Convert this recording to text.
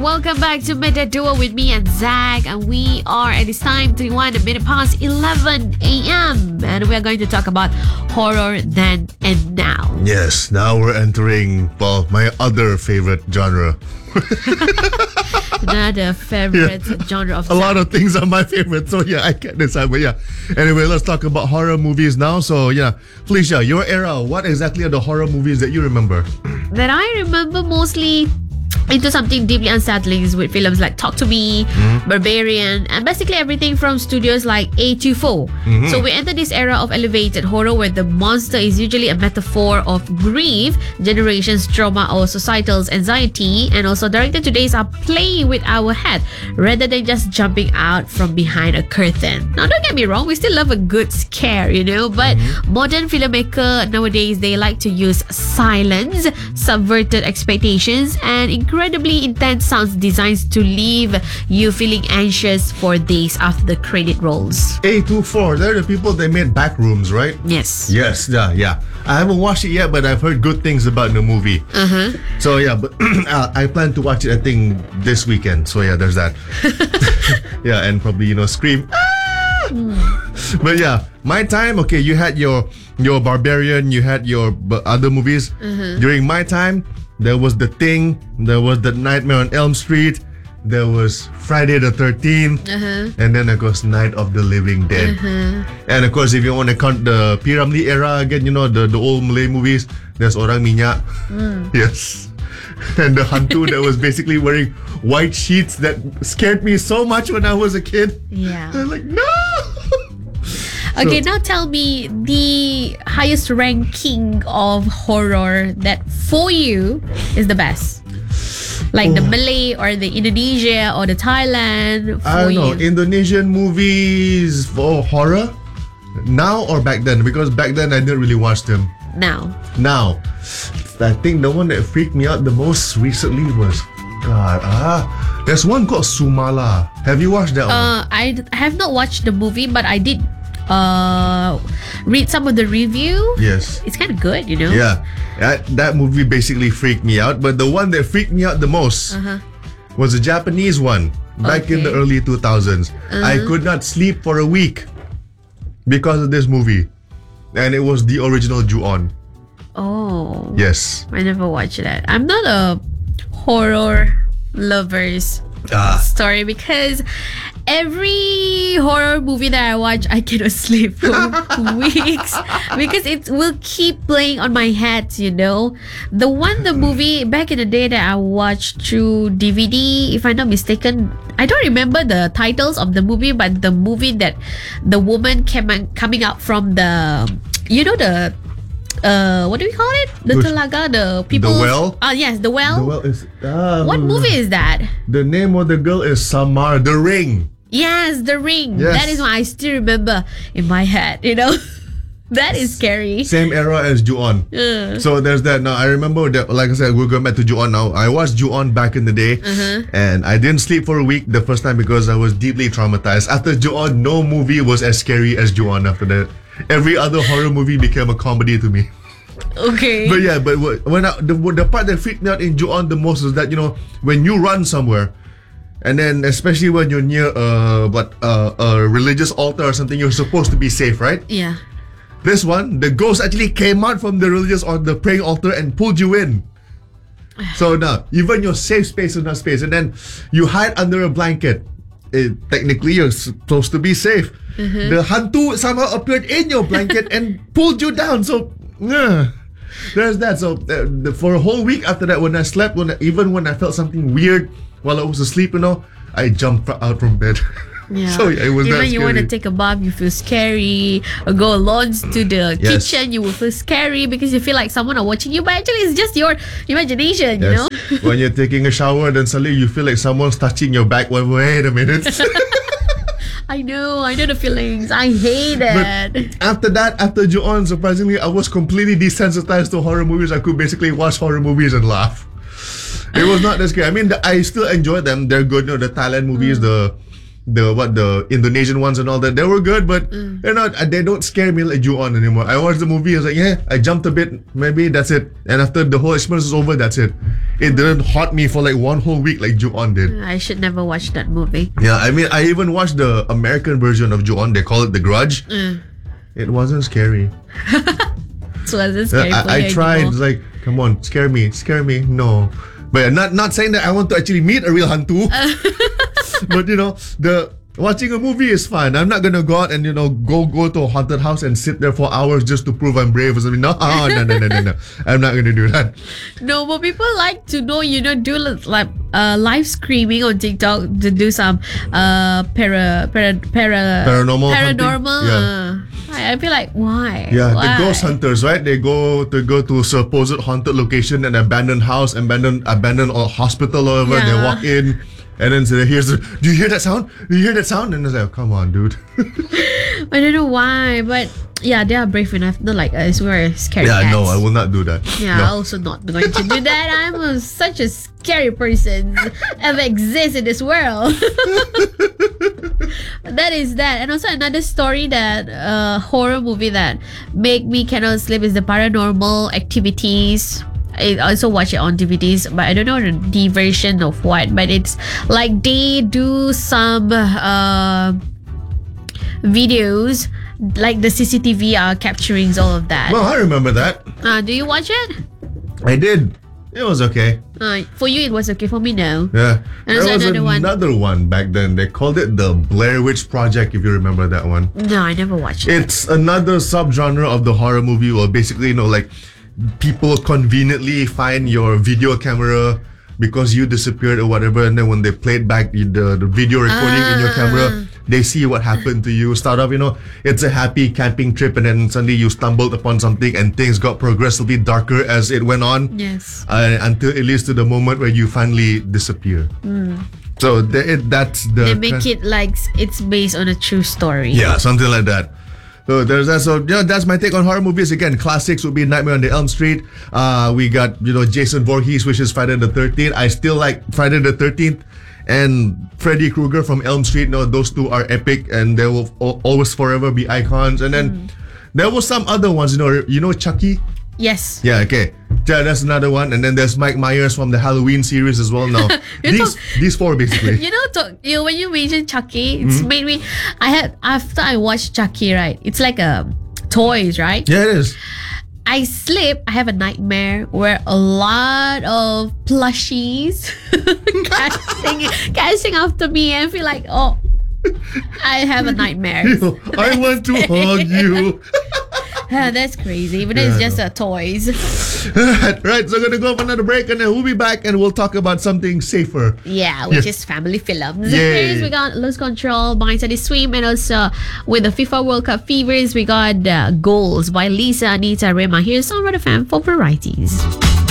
welcome back to Midday Duo with me and Zach. And we are at this time 21 past 11 a.m. And we are going to talk about horror then and now. Yes, now we're entering, well, my other favorite genre. Another favorite genre of A lot of things are my favorite, so yeah, I can't decide. But yeah, anyway, let's talk about horror movies now. So yeah, Felicia, your era, what exactly are the horror movies that you remember? that I remember mostly into something deeply unsettling is with films like Talk to Me, Barbarian, and basically everything from studios like A24. So we enter this era of elevated horror where the monster is usually a metaphor of grief, generations trauma, or societal anxiety, and also directed todays are playing with our head rather than just jumping out from behind a curtain. Now don't get me wrong, we still love a good scare, but modern filmmaker nowadays, they like to use silence, subverted expectations, and incredibly intense sound designs to leave you feeling anxious for days after the credit rolls. A24, they're the people that made Backrooms, right? Yes. Yes, yeah. I haven't watched it yet, but I've heard good things about the movie. So yeah, but I plan to watch it, I think, this weekend. So yeah, there's that. Yeah, and probably, scream. But yeah, my time, okay, you had your Barbarian, you had your other movies. During my time, there was The Thing, there was The Nightmare on Elm Street, there was Friday the 13th, and then of course Night of the Living Dead. And of course, if you want to count the P. Ramlee era again, the old Malay movies, there's Orang Minyak. Yes. And the hantu that was basically wearing white sheets that scared me so much when I was a kid. Yeah. I was like, no! Okay, now tell me the highest ranking of horror that for you is the best. Like the Malay or the Indonesia or the Thailand for I don't know. you. Indonesian movies for horror? Now or back then? Because back then I didn't really watch them. Now. I think the one that freaked me out the most recently was there's one called Sumala. Have you watched that one? I have not watched the movie, but I did read some of the review. Yes. It's kind of good, Yeah. That movie basically freaked me out. But the one that freaked me out the most was a Japanese one back in the early 2000s. I could not sleep for a week because of this movie. And it was the original Ju-On. Oh. Yes. I never watched that. I'm not a horror lover's story because every horror movie that I watch, I cannot sleep for weeks because it will keep playing on my head, The movie back in the day that I watched through DVD, if I'm not mistaken, I don't remember the titles of the movie, but the movie that the woman coming out from the, what do we call it? The Telaga, the people. The well? Yes, the well. The well is... What movie is that? The name of the girl is Samar, The Ring. Yes, The Ring. Yes. That is what I still remember in my head, That is scary. Same era as Ju-On. So there's that. Now I remember that, like I said, we're going back to Ju-On now. I watched Ju-On back in the day, and I didn't sleep for a week the first time because I was deeply traumatized. After Ju-On, no movie was as scary as Ju-On after that. Every other horror movie became a comedy to me. Okay. But yeah, when the part that freaked me out in Ju-On the most is that, when you run somewhere, and then especially when you're near a religious altar or something, you're supposed to be safe, right? Yeah. This one, the ghost actually came out from the religious or the praying altar and pulled you in. So now, even your safe space is not space, and then you hide under a blanket. Technically, you're supposed to be safe. The hantu somehow appeared in your blanket and pulled you down. So, there's that. So for a whole week after that, when I slept, even when I felt something weird while I was asleep, I jumped out from bed. Yeah. So yeah, it was Even that you scary. want to take a bath, you feel scary. Or go alone to the kitchen, you will feel scary because you feel like someone are watching you. But actually, it's just your imagination, you know. When you're taking a shower, then suddenly you feel like someone's touching your back. Wait a minute. I know the feelings. I hate it. But after Ju-On, surprisingly, I was completely desensitized to horror movies. I could basically watch horror movies and laugh. It was not that scary. I mean, I still enjoy them. They're good. The Thailand movies, the the Indonesian ones and all that. They were good, but they're not. They don't scare me like Ju-on anymore. I watched the movie. I was like, yeah, I jumped a bit. Maybe that's it. And after the whole experience is over, that's it. It didn't haunt me for like one whole week like Ju-on did. I should never watch that movie. Yeah, I mean, I even watched the American version of Ju-on. They call it The Grudge. It wasn't scary. So was it scary for you I tried. anymore? It's like, come on, scare me. No. But not saying that I want to actually meet a real hantu. But watching a movie is fine. I'm not gonna go out and go to a haunted house and sit there for hours just to prove I'm brave or something. No. I'm not gonna do that. No, but people like to know, do like live screaming on TikTok to do some Paranormal hunting? Yeah. I feel like why? Yeah, Why? the ghost hunters, right? They go to supposed haunted location, an abandoned house, abandoned hospital or whatever. Yeah. They walk in and then say, do you hear that sound? Do you hear that sound? And it's like, come on, dude. I don't know why, but yeah, they are brave enough. Not like us, we're scary Yeah, cats. no, I will not do that. Yeah, No. I'm also not going to do that. I'm such a scary person ever exists in this world. That is that. And also another story that horror movie that make me cannot sleep is the Paranormal Activities. I also watch it on DVDs, but I don't know the version of what. But it's like they do some videos, like the CCTV are capturing all of that. Well, I remember that. Do you watch it? I did. It was okay. For you, it was okay. For me, no. Yeah. And There was another one. one back then. They called it the Blair Witch Project, if you remember that one. No, I never watched it. It's another subgenre of the horror movie where basically, like people conveniently find your video camera because you disappeared or whatever, and then when they played back the video recording in your camera, they see what happened to you. Start off, it's a happy camping trip, and then suddenly you stumbled upon something and things got progressively darker as it went on. Yes. Until it leads to the moment where you finally disappear. So that's the... They make it like it's based on a true story. Yeah, something like that. So there's that. So that's my take on horror movies. Again, classics would be Nightmare on the Elm Street. We got Jason Voorhees, which is Friday the 13th. I still like Friday the 13th and Freddy Krueger from Elm Street. Those two are epic and they will always forever be icons. And then there were some other ones. Chucky. Yes. Yeah. Okay. Yeah, that's another one. And then there's Mike Myers from the Halloween series as well. Now these four basically. When you mentioned Chucky, it's made me. After I watched Chucky, right? It's like toys, right? Yeah, it is. I sleep. I have a nightmare where a lot of plushies catching after me, and feel like, I have a nightmare. I want to hug you. That's crazy. But it's just toys. Right, so we're gonna go for another break and then we'll be back and we'll talk about something safer. Yeah, which is family films. Yay. First, we got Lose Control, Blindside Swim, and also with the FIFA World Cup fevers, we got Goals by Lisa Anita Rema. Here's some of the fan for varieties.